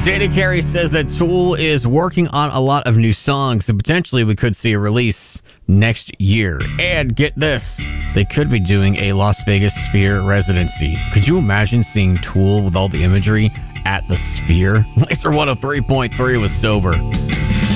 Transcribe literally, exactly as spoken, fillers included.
Dana Carey says that Tool is working on a lot of new songs, and potentially we could see a release next year. And get this, they could be doing a Las Vegas Sphere residency. Could you imagine seeing Tool with all the imagery at the Sphere? Laser one oh three point three was sober.